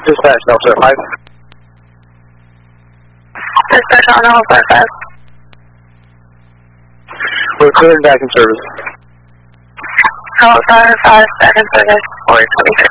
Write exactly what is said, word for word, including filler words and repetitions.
Dispatch, no, sir, five. Dispatch on Alpha five five. We're clearing back in service. Alpha five five, back in service, four twenty-three.